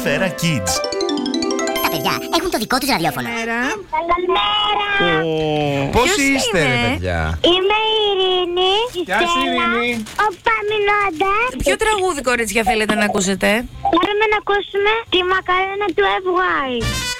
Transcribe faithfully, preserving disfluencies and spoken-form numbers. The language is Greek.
Σφαίρα Kids. Τα παιδιά έχουν το δικό τους ραδιόφωνο. Καλημέρα. Πώς είστε, ρε παιδιά? Είμαι η Ειρήνη. Γεια σου, Ειρήνη. Ο Παμινώντας. Ποιο τραγούδι, κορίτσια, θέλετε να ακούσετε? Θέλουμε να ακούσουμε τη μακαρένα του F Y.